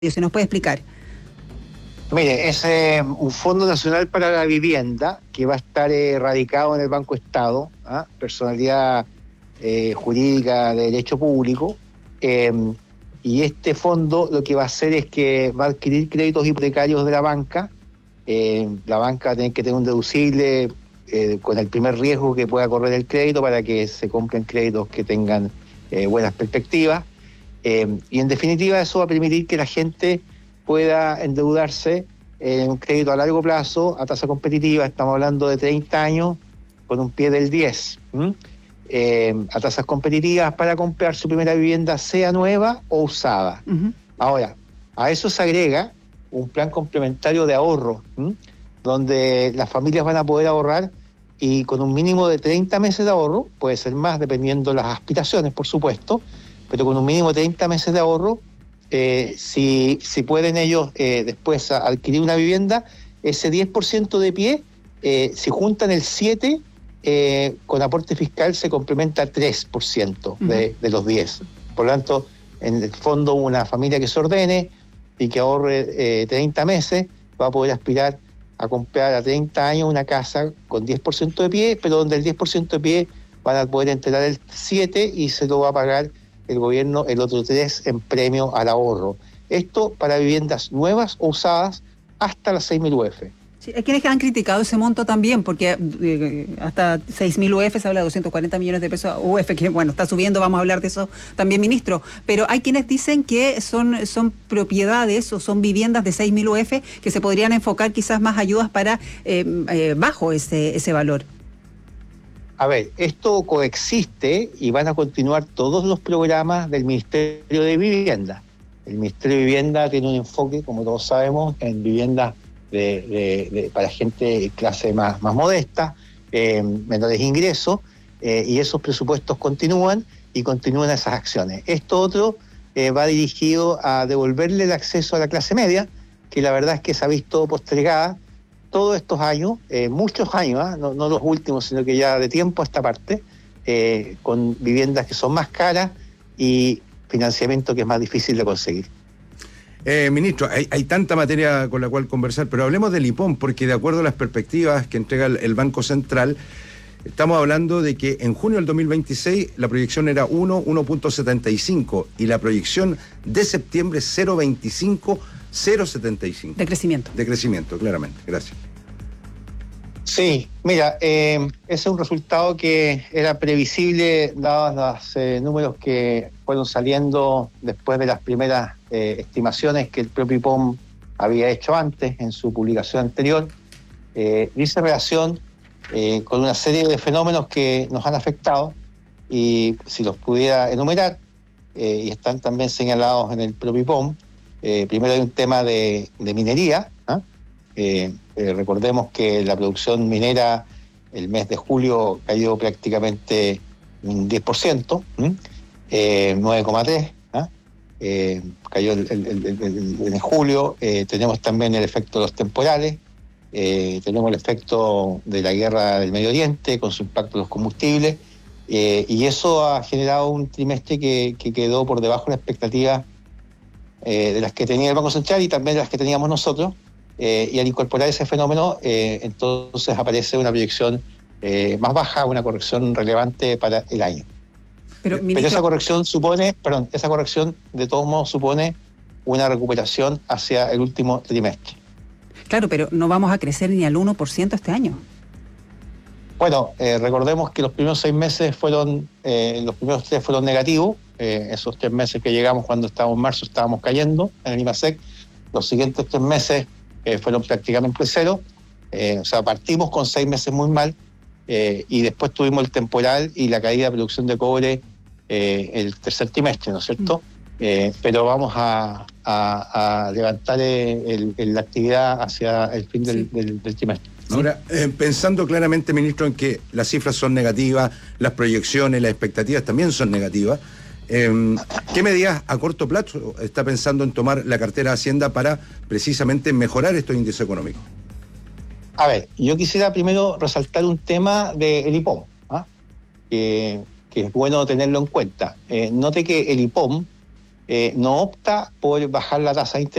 Si nos puede explicar. Mire, es un Fondo Nacional para la Vivienda que va a estar radicado en el Banco Estado, personalidad jurídica de derecho público, y este fondo lo que va a hacer es que va a adquirir créditos hipotecarios de la banca. La banca va a tener que tener un deducible con el primer riesgo que pueda correr el crédito para que se compren créditos que tengan buenas perspectivas. Y en definitiva eso va a permitir que la gente pueda endeudarse en un crédito a largo plazo, a tasa competitiva. Estamos hablando de 30 años con un pie del 10, a tasas competitivas para comprar su primera vivienda, sea nueva o usada. Uh-huh. Ahora, a eso se agrega un plan complementario de ahorro, donde las familias van a poder ahorrar y con un mínimo de 30 meses de ahorro, puede ser más dependiendo de las aspiraciones, por supuesto, pero con un mínimo de 30 meses de ahorro, si pueden ellos después adquirir una vivienda, ese 10% de pie, si juntan el 7%, con aporte fiscal se complementa 3% de los 10%. Por lo tanto, en el fondo, una familia que se ordene y que ahorre 30 meses va a poder aspirar a comprar a 30 años una casa con 10% de pie, pero donde el 10% de pie van a poder entregar el 7% y se lo va a pagar el gobierno el otro 3% en premio al ahorro. Esto para viviendas nuevas o usadas hasta las 6.000 UF. Sí, hay quienes han criticado ese monto también, porque hasta 6.000 UF se habla de 240 millones de pesos UF, que bueno, está subiendo, vamos a hablar de eso también, ministro. Pero hay quienes dicen que son propiedades o son viviendas de 6.000 UF que se podrían enfocar quizás más ayudas para bajo ese valor. A ver, esto coexiste y van a continuar todos los programas del Ministerio de Vivienda. El Ministerio de Vivienda tiene un enfoque, como todos sabemos, en viviendas para gente de clase más modesta, menores ingresos, y esos presupuestos continúan y continúan esas acciones. Esto otro va dirigido a devolverle el acceso a la clase media, que la verdad es que se ha visto postergada todos estos años, muchos años, no los últimos, sino que ya de tiempo a esta parte, con viviendas que son más caras y financiamiento que es más difícil de conseguir. Ministro, hay tanta materia con la cual conversar, pero hablemos del IPOM, porque de acuerdo a las perspectivas que entrega el Banco Central, estamos hablando de que en junio del 2026 la proyección era 1.75 y la proyección de septiembre 0.25, 0.75. De crecimiento. De crecimiento, claramente. Gracias. Sí, mira, ese es un resultado que era previsible dados los números que fueron saliendo después de las primeras estimaciones que el propio IPOM había hecho antes en su publicación anterior. Dice relación con una serie de fenómenos que nos han afectado y si los pudiera enumerar, y están también señalados en el propio IPOM. Primero hay un tema de minería. Recordemos que la producción minera el mes de julio cayó prácticamente un 10%, 9,3%. Cayó en julio. Tenemos también el efecto de los temporales, tenemos el efecto de la guerra del Medio Oriente con su impacto en los combustibles, y eso ha generado un trimestre que quedó por debajo de la expectativa de las que tenía el Banco Central y también de las que teníamos nosotros, y al incorporar ese fenómeno, entonces aparece una proyección más baja, una corrección relevante para el año. Pero esa corrección de todos modos supone una recuperación hacia el último trimestre. Claro, pero no vamos a crecer ni al 1% este año. Bueno, recordemos que los primeros 6 meses los primeros 3 fueron negativos. Esos 3 meses que llegamos cuando estábamos en marzo estábamos cayendo en el IMASEC. Los siguientes 3 meses fueron prácticamente cero. O sea, partimos con 6 meses muy mal, y después tuvimos el temporal y la caída de producción de cobre el tercer trimestre, ¿no es cierto? Pero vamos a levantar la actividad hacia el fin del trimestre. Ahora, pensando claramente, ministro, en que las cifras son negativas, las proyecciones, las expectativas también son negativas, ¿qué medidas a corto plazo está pensando en tomar la cartera de Hacienda para precisamente mejorar estos índices económicos? A ver, yo quisiera primero resaltar un tema del IPOM, que es bueno tenerlo en cuenta. Note que el IPOM no opta por bajar la tasa de interés.